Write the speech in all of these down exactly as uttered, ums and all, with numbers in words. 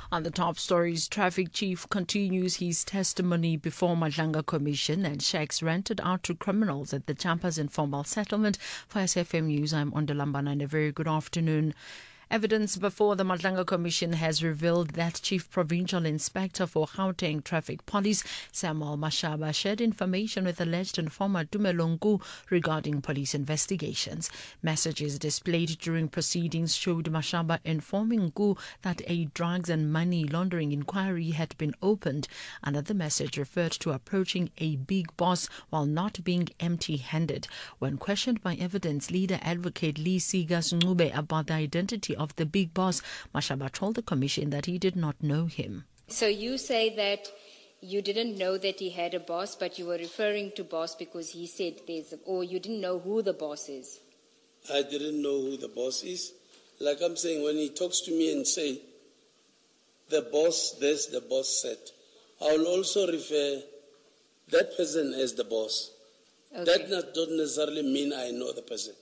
On the top stories, Traffic Chief continues his testimony before Madlanga Commission and shacks rented out to criminals at the Champas Informal Settlement. For S F M News, I'm Ondalambana and a very good afternoon. Evidence before the Madlanga Commission has revealed that Chief Provincial Inspector for Gauteng Traffic Police, Samuel Mashaba, shared information with alleged informer Tumelo Nku regarding police investigations. Messages displayed during proceedings showed Mashaba informing Nku that a drugs and money laundering inquiry had been opened. Another message referred to approaching a big boss while not being empty-handed. When questioned by evidence leader advocate Lee Sigas Ncube about the identity of the big boss, Mashaba told the commission that he did not know him. So you say that you didn't know that he had a boss, but you were referring to boss because he said there's, a, or you didn't know who the boss is? I didn't know who the boss is. Like I'm saying, when he talks to me and say, the boss this, the boss said, I will also refer that person as the boss. Okay. That not, don't necessarily mean I know the person.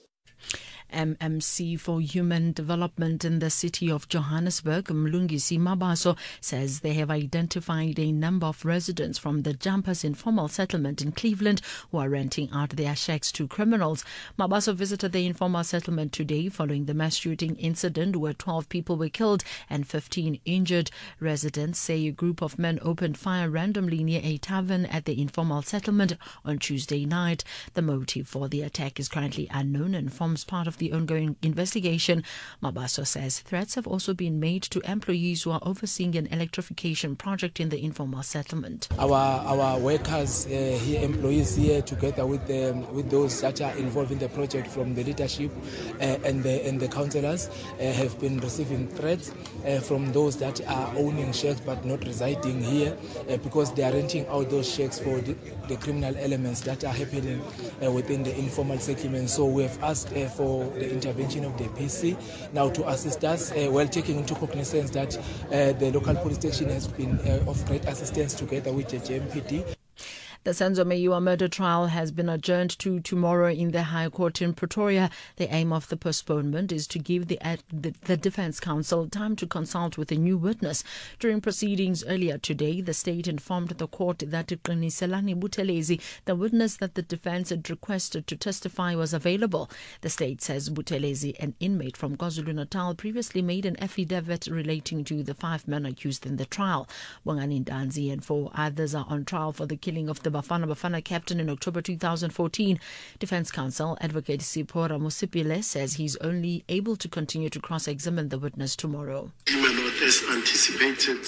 M M C for Human Development in the city of Johannesburg, Mlungisi Mabaso, says they have identified a number of residents from the Champas Informal Settlement in Cleveland who are renting out their shacks to criminals. Mabaso visited the informal settlement today following the mass shooting incident where twelve people were killed and fifteen injured. Residents say a group of men opened fire randomly near a tavern at the informal settlement on Tuesday night. The motive for the attack is currently unknown and forms part of the ongoing investigation. Mabaso says threats have also been made to employees who are overseeing an electrification project in the informal settlement. Our our workers uh, here, employees here, together with the, with those that are involved in the project from the leadership uh, and the and the councillors uh, have been receiving threats uh, from those that are owning shacks but not residing here uh, because they are renting out those shacks for the, the criminal elements that are happening uh, within the informal settlement. So we have asked uh, for the intervention of the P C now to assist us uh, while taking into cognizance that uh, the local police station has been uh, of great assistance together with the J M P D. The Senzo Meyiwa murder trial has been adjourned to tomorrow in the High Court in Pretoria. The aim of the postponement is to give the, the, the Defence Counsel time to consult with a new witness. During proceedings earlier today, the state informed the court that Qiniselani Buthelezi, the witness that the defence had requested to testify, was available. The state says Buthelezi, an inmate from KwaZulu-Natal, previously made an affidavit relating to the five men accused in the trial. Bongani Ndanzi and four others are on trial for the killing of the Bafana Bafana captain in October two thousand fourteen. Defence Counsel Advocate Sipora Musipile says he's only able to continue to cross-examine the witness tomorrow. As anticipated,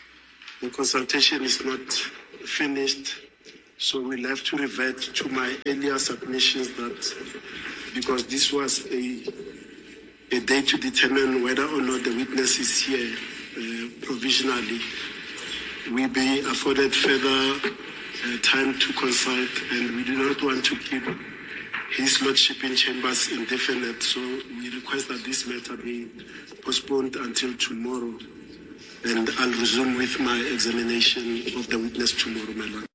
the consultation is not finished, so we'll have to revert to my earlier submissions that because this was a, a day to determine whether or not the witness is here uh, provisionally, we be afforded further Uh, time to consult, and we do not want to keep his lordship in chambers indefinite, so we request that this matter be postponed until tomorrow, and I'll resume with my examination of the witness tomorrow, my lord.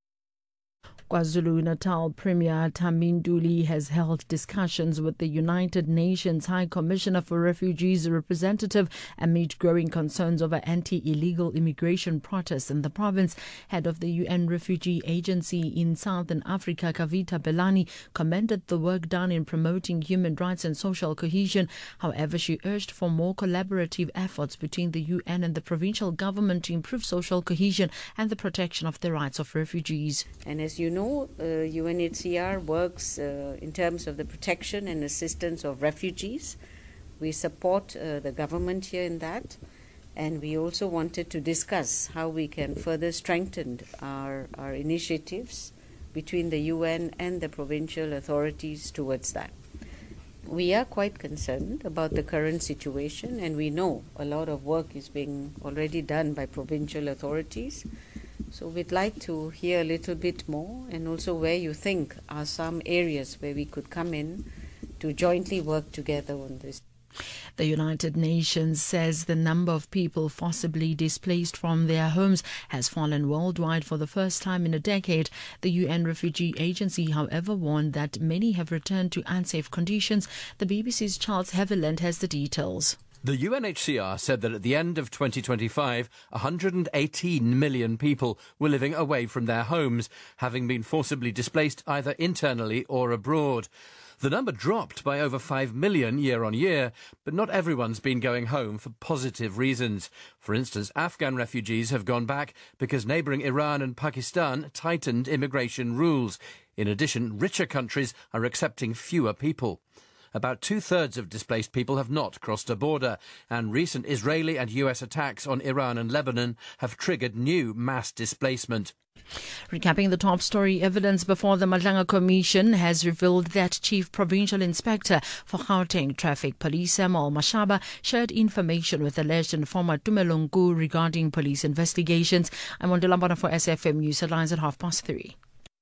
KwaZulu-Natal Premier Taminduli has held discussions with the United Nations High Commissioner for Refugees representative amid growing concerns over anti-illegal immigration protests in the province. Head of the U N Refugee Agency in Southern Africa, Kavita Belani, commended the work done in promoting human rights and social cohesion. However, she urged for more collaborative efforts between the U N and the provincial government to improve social cohesion and the protection of the rights of refugees. And as you know, Uh, U N H C R works uh, in terms of the protection and assistance of refugees. We support uh, the government here in that, and we also wanted to discuss how we can further strengthen our, our initiatives between the U N and the provincial authorities towards that. We are quite concerned about the current situation, and we know a lot of work is being already done by provincial authorities. So we'd like to hear a little bit more, and also where you think are some areas where we could come in to jointly work together on this. The United Nations says the number of people forcibly displaced from their homes has fallen worldwide for the first time in a decade. The U N Refugee Agency, however, warned that many have returned to unsafe conditions. The B B C's Charles Haviland has the details. The U N H C R said that at the end of twenty twenty-five, one hundred eighteen million people were living away from their homes, having been forcibly displaced either internally or abroad. The number dropped by over five million year on year, but not everyone's been going home for positive reasons. For instance, Afghan refugees have gone back because neighbouring Iran and Pakistan tightened immigration rules. In addition, richer countries are accepting fewer people. About two-thirds of displaced people have not crossed a border, and recent Israeli and U S attacks on Iran and Lebanon have triggered new mass displacement. Recapping the top story, evidence before the Madlanga Commission has revealed that Chief Provincial Inspector for Gauteng Traffic Police Samuel Mashaba shared information with alleged informer Tumelongu regarding police investigations. I'm on Delambana for S F M News headlines at half past three.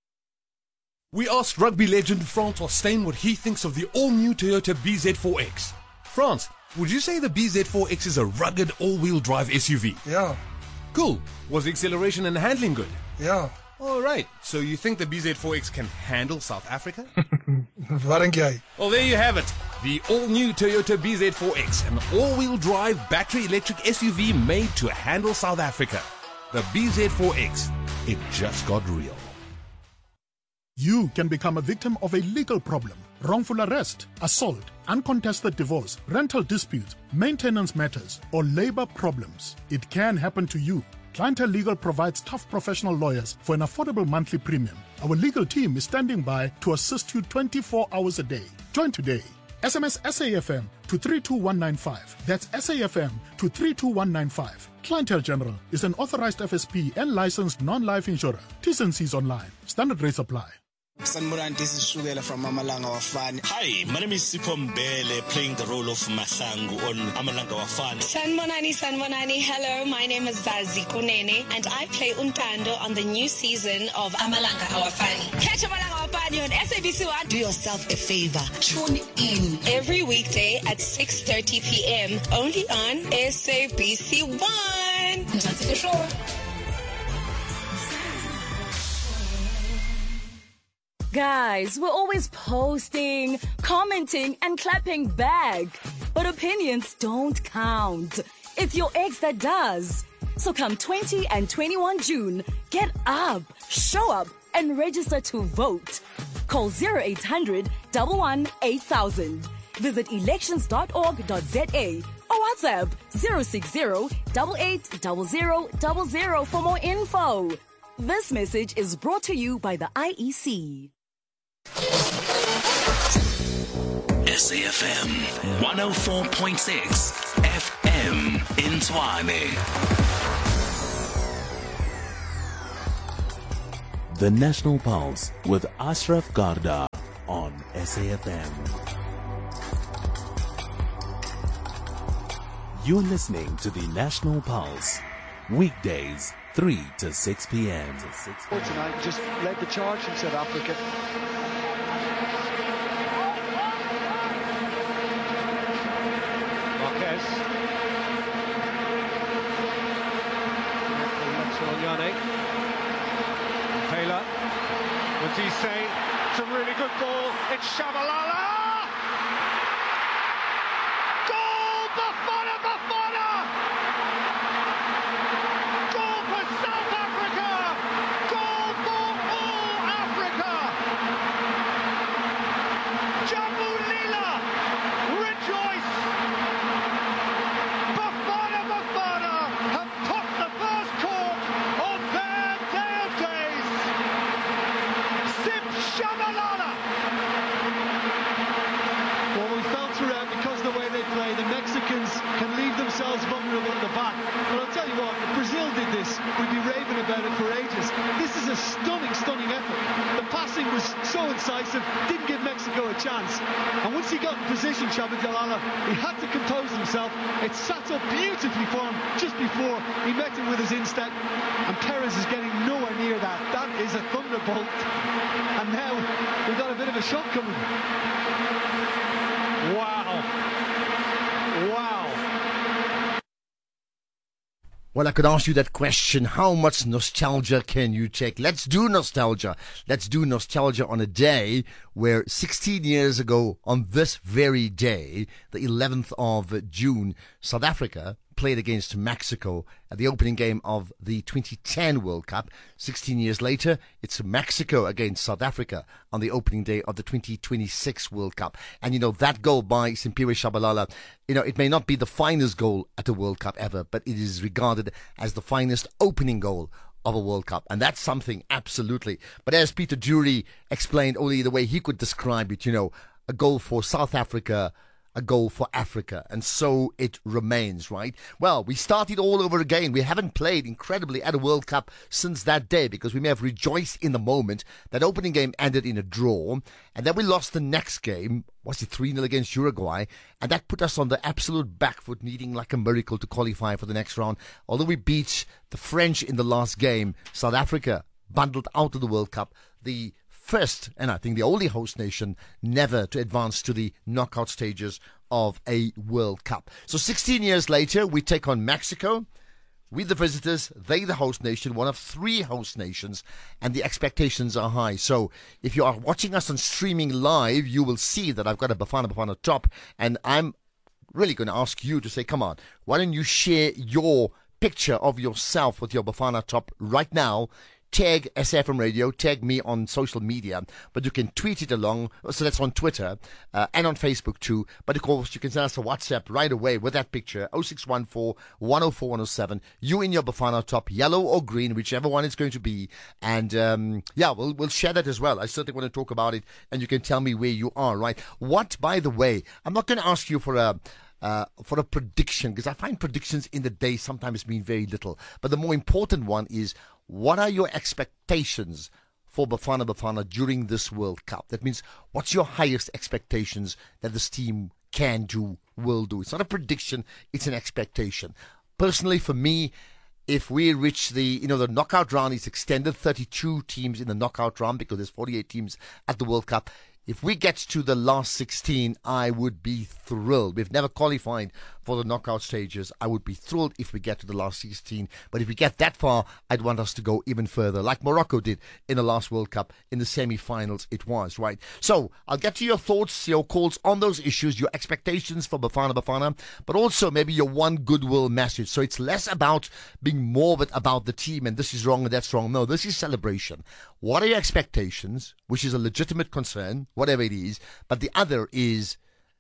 We asked rugby legend Francois Steyn what he thinks of the all-new Toyota B Z four X. France, would you say the B Z four X is a rugged all-wheel drive S U V? Yeah. Cool. Was the acceleration and handling good? Yeah. All right. So you think the B Z four X can handle South Africa? Well, there you have it. The all-new Toyota B Z four X, an all-wheel drive battery electric S U V made to handle South Africa. The B Z four X. It just got real. You can become a victim of a legal problem, wrongful arrest, assault, uncontested divorce, rental disputes, maintenance matters, or labor problems. It can happen to you. Clientele Legal provides tough professional lawyers for an affordable monthly premium. Our legal team is standing by to assist you twenty-four hours a day. Join today. S M S S A F M to three two one nine five. That's S A F M to three two one nine five. Clientele General is an authorized F S P and licensed non-life insurer. T's and C's online. Standard rates apply. Sanmuran, this is Shugela from Amalanga Wafani. Hi, my name is Sipho Mbele, playing the role of Mahlangu on Amalanga Wafani. Sanmonani, Sanmonani, hello, my name is Zazi Kunene, and I play Untando on the new season of Amalanga Wafani. Catch Amalanga Wafani on S A B C one. Do yourself a favor, tune in every weekday at six thirty p.m. only on S A B C one. That's for sure. Guys, we're always posting, commenting, and clapping back. But opinions don't count. It's your ex that does. So come twentieth and twenty-first of June, get up, show up, and register to vote. Call zero eight hundred, one one eight thousand. Visit elections dot org dot z a or WhatsApp zero six zero, eight eight zero zero zero zero for more info. This message is brought to you by the I E C. S A F M one oh four point six F M in Tshwane. The National Pulse with Ashraf Garda on S A F M. You're listening to the National Pulse, weekdays three to six p.m. Tonight just led the charge in South Africa. Marquez. Onyane. Taylor. Matisse. It's a really good ball. It's Shabalala. Goal! Bafana! Bafana! Goal for South Africa! Goal for all Africa! Jambu Lila! Rejoice! Bafana Bafana have put the first cork on their day of days! Sim Shabalala! Well, we felt throughout because of the way they play, the Mexicans can leave themselves vulnerable at the back. But I'll tell you what, if Brazil did this, we'd be raving about it for ages. This is a stunning, stunning effort. The passing was so incisive, didn't give Mexico a chance. And once he got in position, Shabalala, he had to compose himself. It sat up beautifully for him just before he met him with his instep. And Perez is getting nowhere near that. That is a thunderbolt. And now we've got a bit of a shot coming. Wow. Wow. Well, I could ask you that question. How much nostalgia can you take? Let's do nostalgia. Let's do nostalgia on a day where sixteen years ago, on this very day, the eleventh of June, South Africa played against Mexico at the opening game of the twenty ten World Cup. sixteen years later, it's Mexico against South Africa on the opening day of the twenty twenty-six World Cup. And, you know, that goal by Simphiwe Tshabalala, you know, it may not be the finest goal at a World Cup ever, but it is regarded as the finest opening goal of a World Cup. And that's something, absolutely. But as Peter Drury explained, only the way he could describe it, you know, a goal for South Africa, a goal for Africa, and so it remains, right? Well, we started all over again. We haven't played incredibly at a World Cup since that day because we may have rejoiced in the moment. That opening game ended in a draw, and then we lost the next game. Was it three nil against Uruguay? And that put us on the absolute back foot, needing like a miracle to qualify for the next round. Although we beat the French in the last game, South Africa bundled out of the World Cup. The first, and I think the only host nation never to advance to the knockout stages of a World Cup. So sixteen years later, we take on Mexico. We the visitors, they the host nation, one of three host nations, and the expectations are high. So if you are watching us on streaming live, you will see that I've got a Bafana Bafana top, and I'm really going to ask you to say, come on, why don't you share your picture of yourself with your Bafana top right now? Tag S A F M Radio, tag me on social media, but you can tweet it along, so that's on Twitter uh, and on Facebook too. But of course, you can send us a WhatsApp right away with that picture, oh six one four, one oh four, one oh seven. You in your Bafana top, yellow or green, whichever one it's going to be. And um, yeah, we'll, we'll share that as well. I certainly want to talk about it, and you can tell me where you are, right? What, by the way, I'm not going to ask you for a... Uh, for a prediction, because I find predictions in the day sometimes mean very little. But the more important one is, what are your expectations for Bafana Bafana during this World Cup? That means, what's your highest expectations that this team can do, will do? It's not a prediction, it's an expectation. Personally, for me, if we reach the, you know, the knockout round is extended, thirty-two teams in the knockout round because there's forty-eight teams at the World Cup. If we get to the last sixteen, I would be thrilled. We've never qualified for the knockout stages. I would be thrilled if we get to the last sixteen. But if we get that far, I'd want us to go even further, like Morocco did in the last World Cup. In the semi-finals, it was, right? So I'll get to your thoughts, your calls on those issues, your expectations for Bafana Bafana, but also maybe your one goodwill message. So it's less about being morbid about the team and this is wrong and that's wrong. No, this is celebration. What are your expectations, which is a legitimate concern, whatever it is, but the other is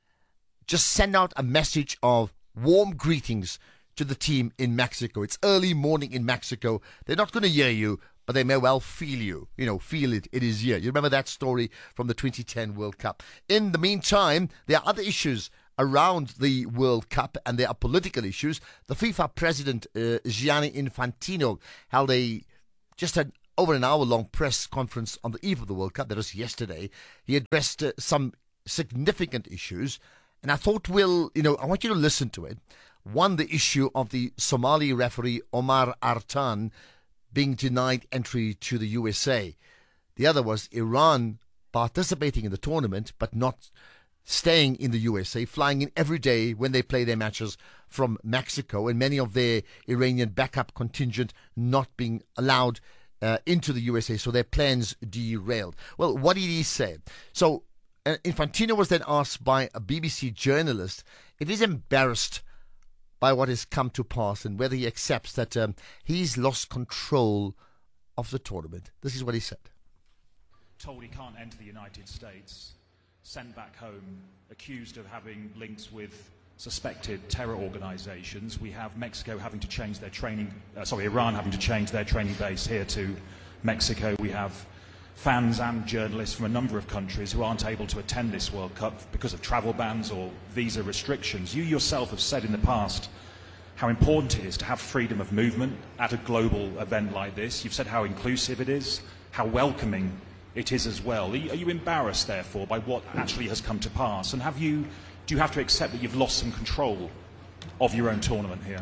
just send out a message of warm greetings to the team in Mexico. It's early morning in Mexico. They're not going to hear you, but they may well feel you. You know, feel it. It is here. You remember that story from the twenty ten World Cup. In the meantime, there are other issues around the World Cup, and there are political issues. The FIFA president, uh, Gianni Infantino, held a just an over an hour-long press conference on the eve of the World Cup. That was yesterday. He addressed uh, some significant issues, and I thought, we'll, you know, I want you to listen to it. One, the issue of the Somali referee Omar Artan being denied entry to the U S A. The other was Iran participating in the tournament, but not staying in the U S A, flying in every day when they play their matches from Mexico, and many of their Iranian backup contingent not being allowed Uh, into the U S A, so their plans derailed. Well, what did he say? So, uh, Infantino was then asked by a B B C journalist if he's embarrassed by what has come to pass and whether he accepts that um, he's lost control of the tournament. This is what he said. Told he can't enter the United States, sent back home, accused of having links with suspected terror organizations. We have Mexico having to change their training, uh, sorry, Iran having to change their training base here to Mexico. We have fans and journalists from a number of countries who aren't able to attend this World Cup because of travel bans or visa restrictions. You yourself have said in the past how important it is to have freedom of movement at a global event like this. You've said how inclusive it is, how welcoming it is as well. Are you, are you embarrassed, therefore, by what actually has come to pass? And have you Do you have to accept that you've lost some control of your own tournament here?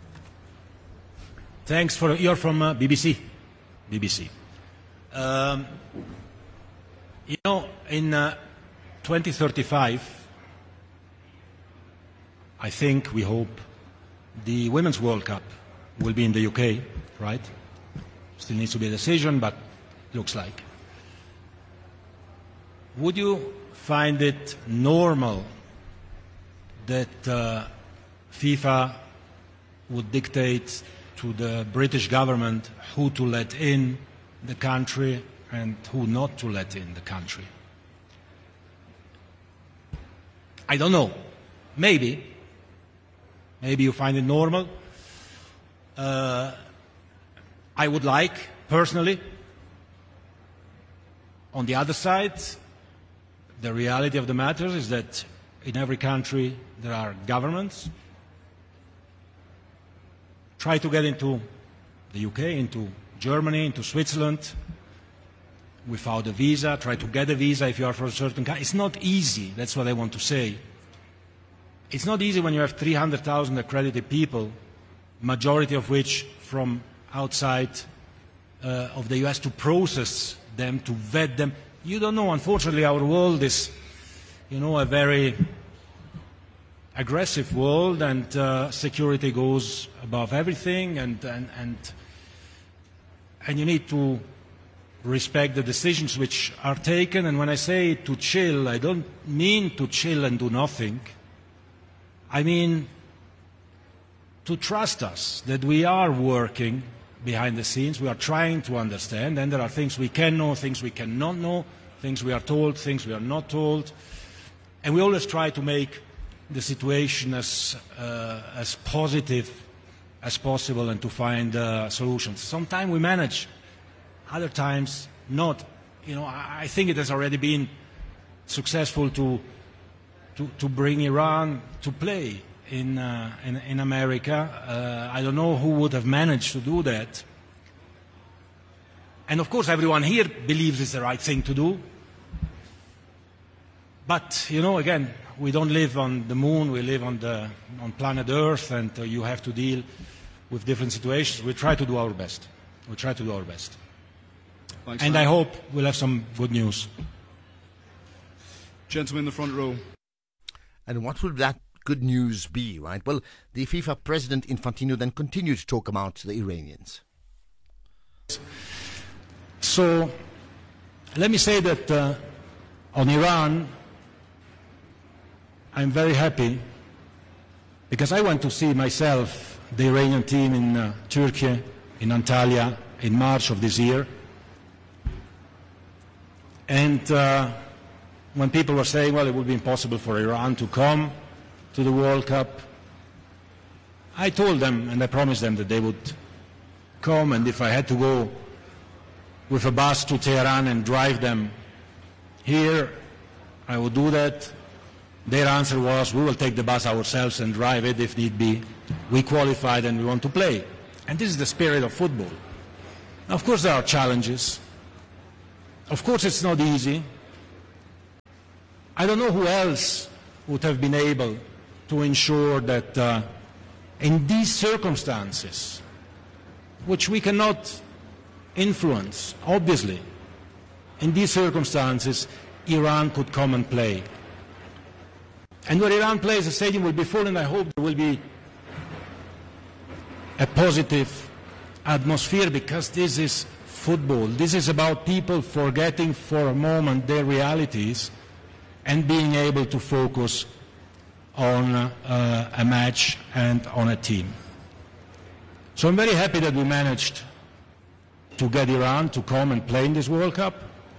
Thanks for you're from uh, B B C. B B C. Um, you know, in uh, twenty thirty-five, I think we hope the Women's World Cup will be in the U K, right? Still needs to be a decision, but looks like. Would you find it normal that uh, FIFA would dictate to the British government who to let in the country and who not to let in the country? I don't know. Maybe. Maybe you find it normal. Uh, I would like, personally. On the other side, the reality of the matter is that in every country there are governments. Try to get into the U K, into Germany, into Switzerland without a visa. Try to get a visa if you are from a certain country. It's not easy, that's what I want to say. It's not easy when you have three hundred thousand accredited people, majority of which from outside uh, of the U S, to process them, to vet them. You don't know. Unfortunately, our world is, you know, a very aggressive world, and uh, security goes above everything, and, and, and, and you need to respect the decisions which are taken. And when I say to chill, I don't mean to chill and do nothing. I mean to trust us that we are working behind the scenes, we are trying to understand, and there are things we can know, things we cannot know, things we are told, things we are not told, and we always try to make the situation as, uh, as positive as possible and to find uh, solutions. Sometimes we manage, other times not. You know, I, I think it has already been successful to, to, to bring Iran to play in, uh, in, in America. Uh, I don't know who would have managed to do that. And of course everyone here believes it's the right thing to do. But, you know, again, we don't live on the moon, we live on, the, on planet Earth, and uh, you have to deal with different situations. We try to do our best. We try to do our best. Thanks, and man. I hope we'll have some good news. Gentleman in the front row. And what will that good news be, right? Well, the FIFA president Infantino then continued to talk about the Iranians. So, let me say that uh, on Iran, I'm very happy because I went to see myself the Iranian team in uh, Turkey, in Antalya, in March of this year. And uh, when people were saying, well, it would be impossible for Iran to come to the World Cup, I told them and I promised them that they would come, and if I had to go with a bus to Tehran and drive them here, I would do that. Their answer was, we will take the bus ourselves and drive it if need be. We qualified and we want to play. And this is the spirit of football. Now, of course there are challenges. Of course it's not easy. I don't know who else would have been able to ensure that uh, in these circumstances, which we cannot influence, obviously, in these circumstances, Iran could come and play. And where Iran plays, the stadium will be full, and I hope there will be a positive atmosphere, because this is football. This is about people forgetting for a moment their realities and being able to focus on uh, a match and on a team. So I'm very happy that we managed to get Iran to come and play in this World Cup.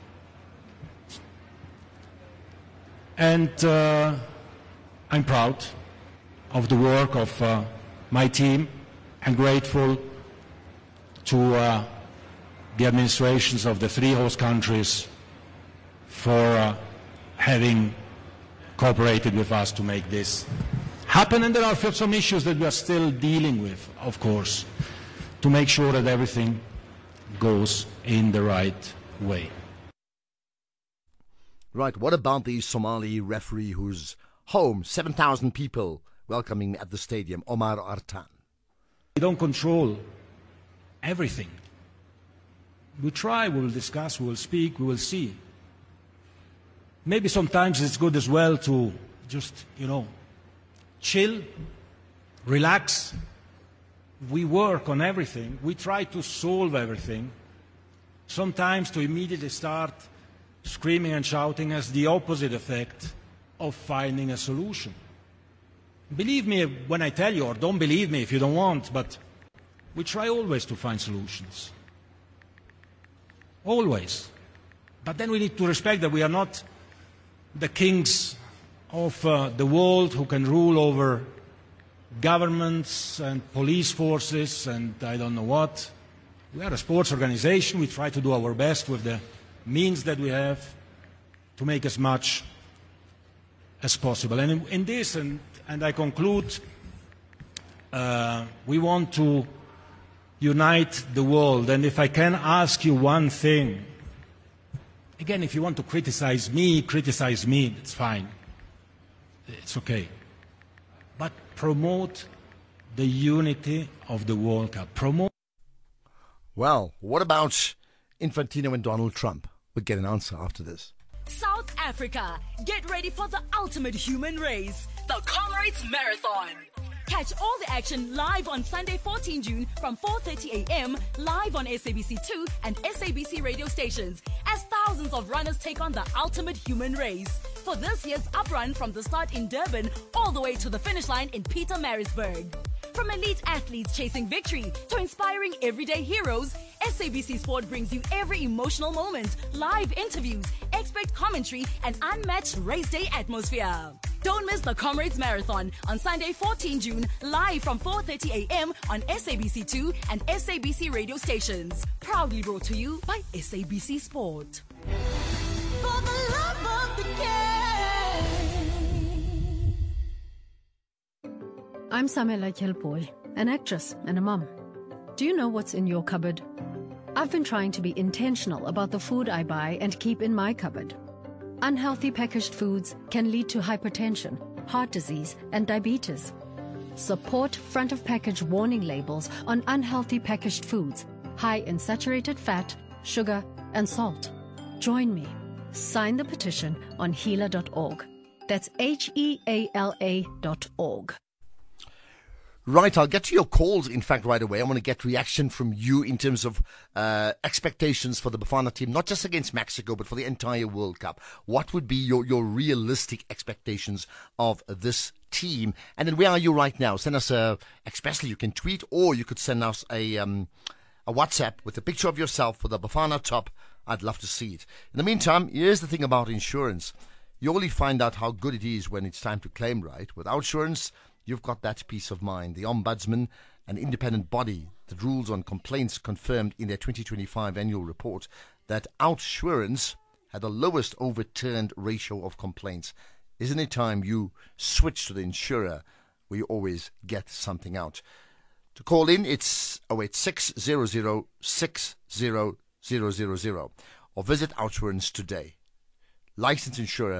And uh, I'm proud of the work of uh, my team and grateful to uh, the administrations of the three host countries for uh, having cooperated with us to make this happen. And there are some issues that we are still dealing with, of course, to make sure that everything goes in the right way. Right, what about the Somali referee who's home, seven thousand people welcoming at the stadium, Omar Artan? We don't control everything. We try, we will discuss, we will speak, we will see. Maybe sometimes it's good as well to just, you know, chill, relax, we work on everything. We try to solve everything. Sometimes to immediately start screaming and shouting has the opposite effect of finding a solution. Believe me when I tell you, or don't believe me if you don't want, but we try always to find solutions. Always. But then we need to respect that we are not the kings of uh, the world who can rule over governments and police forces and I don't know what. We are a sports organization. We try to do our best with the means that we have to make as much as possible. And in, in this, and, and I conclude, uh, we want to unite the world. And if I can ask you one thing, again, if you want to criticize me, criticize me, it's fine. It's okay. But promote the unity of the World Cup. Promote. Well, what about Infantino and Donald Trump? We'll get an answer after this. South Africa, get ready for the ultimate human race, the Comrades Marathon. Catch all the action live on Sunday, fourteenth June from four thirty a.m. live on S A B C two and S A B C radio stations as thousands of runners take on the ultimate human race. For this year's uprun from the start in Durban all the way to the finish line in Pietermaritzburg. From elite athletes chasing victory to inspiring everyday heroes, S A B C Sport brings you every emotional moment, live interviews, expert commentary, and unmatched race day atmosphere. Don't miss the Comrades Marathon on Sunday, fourteenth June, live from four thirty a.m. on S A B C two and S A B C radio stations. Proudly brought to you by S A B C Sport. For the love of the game. I'm Samela Kelpoy, an actress and a mum. Do you know what's in your cupboard? I've been trying to be intentional about the food I buy and keep in my cupboard. Unhealthy packaged foods can lead to hypertension, heart disease, and diabetes. Support front of package warning labels on unhealthy packaged foods, high in saturated fat, sugar, and salt. Join me. Sign the petition on heala dot org. That's H E A L A dot org. Right, I'll get to your calls, in fact, right away. I want to get reaction from you in terms of uh, expectations for the Bafana team, not just against Mexico, but for the entire World Cup. What would be your, your realistic expectations of this team? And then where are you right now? Send us a, especially you can tweet, or you could send us a, um, a WhatsApp with a picture of yourself with a Bafana top. I'd love to see it. In the meantime, here's the thing about insurance. You only find out how good it is when it's time to claim, right? Without insurance, you've got that peace of mind. The Ombudsman, an independent body that rules on complaints, confirmed in their twenty twenty-five annual report that Outsurance had the lowest overturned ratio of complaints. Isn't it time you switch to the insurer where you always get something out? To call in, it's oh eight six, zero zero six zero zero zero zero or visit Outsurance today. Licensed insurer